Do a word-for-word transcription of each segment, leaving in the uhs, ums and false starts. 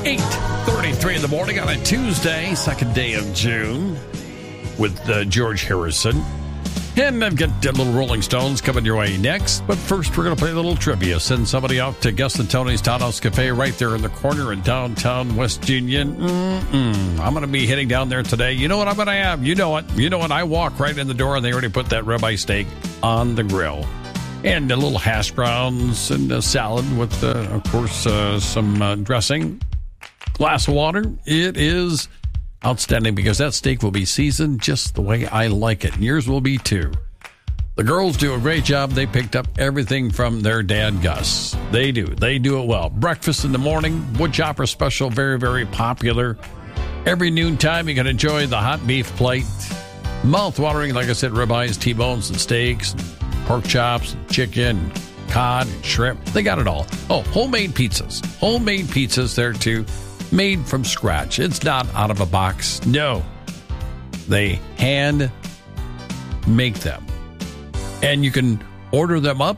eight thirty-three in the morning on a Tuesday, second day of June, with uh, George Harrison. And I've got a little Rolling Stones coming your way next. But first, we're going to play a little trivia. Send somebody out to Gus and Tony's Townhouse Cafe right there in the corner in downtown West Union. Mm-mm. I'm going to be heading down there today. You know what I'm going to have? You know it. You know what? I walk right in the door, and they already put that ribeye steak on the grill. And a little hash browns and a salad with, uh, of course, uh, some uh, dressing. Glass of water. It is outstanding because that steak will be seasoned just the way I like it. And yours will be too. The girls do a great job. They picked up everything from their dad, Gus. They do. They do it well. Breakfast in the morning, woodchopper special, very, very popular. Every noontime, you can enjoy the hot beef plate. Mouth-watering, like I said, ribeyes, T-bones, and steaks, and pork chops, and chicken, and cod, and shrimp. They got it all. Oh, homemade pizzas. Homemade pizzas there, too. Made from scratch. It's not out of a box. No. They hand make them. And you can order them up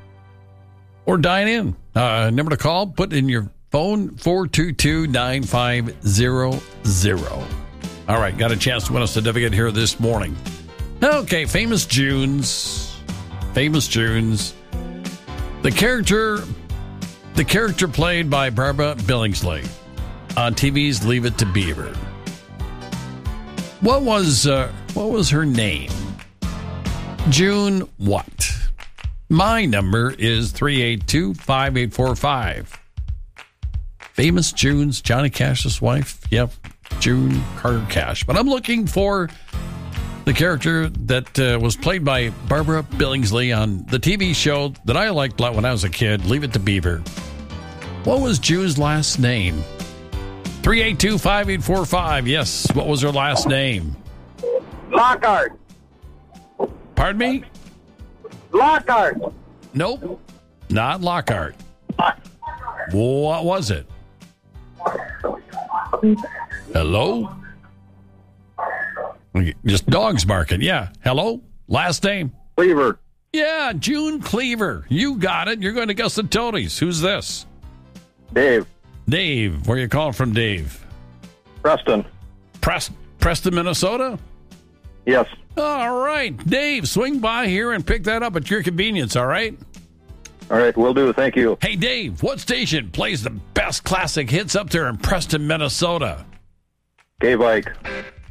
or dine in. Uh, number to call, put in your phone, four two two, nine five zero zero. All right, got a chance to win a certificate here this morning. Okay, Famous Junes. Famous Junes. The character, the character played by Barbara Billingsley on T V's Leave It to Beaver. What was uh, what was her name? June what? My number is three eight two, five eight four five. Famous June's Johnny Cash's wife? Yep, June Carter Cash. But I'm looking for the character that uh, was played by Barbara Billingsley on the T V show that I liked when I was a kid, Leave It to Beaver. What was June's last name? three eight two, five eight four five. Yes, what was her last name? Lockhart. Pardon me? Lockhart. Nope, not Lockhart. What was it? Hello? Just dogs barking. Yeah. Hello? Last name? Cleaver. Yeah, June Cleaver. You got it. You're going to Gus and Tony's. Who's this? Dave. Dave. Where you calling from, Dave? Preston. Pres- Preston, Minnesota? Yes. All right. Dave, swing by here and pick that up at your convenience, all right? All right, will do. Thank you. Hey, Dave, what station plays the best classic hits up there in Preston, Minnesota? Gay Bike.